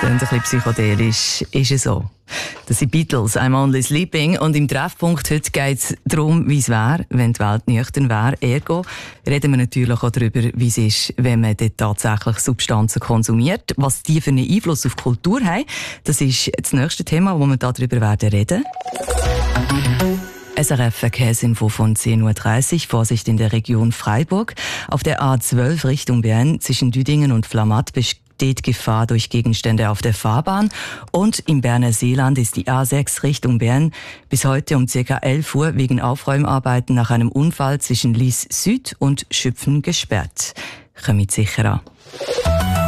Ein bisschen psychedelisch ist es so. Das sind Beatles, I'm Only Sleeping. Und im Treffpunkt heute geht es darum, wie es wäre, wenn die Welt nüchtern wäre. Ergo reden wir natürlich auch darüber, wie es ist, wenn man dort tatsächlich Substanzen konsumiert. Was die für einen Einfluss auf die Kultur haben, das ist das nächste Thema, wo wir darüber reden werden. SRF Verkehrsinfo von 10.30 Uhr. Vorsicht in der Region Freiburg. Auf der A12 Richtung Bern zwischen Düdingen und Flamatt besteht Gefahr durch Gegenstände auf der Fahrbahn. Und im Berner Seeland ist die A6 Richtung Bern bis heute um ca. 11 Uhr wegen Aufräumarbeiten nach einem Unfall zwischen Lies Süd und Schüpfen gesperrt. Kommt sicher an.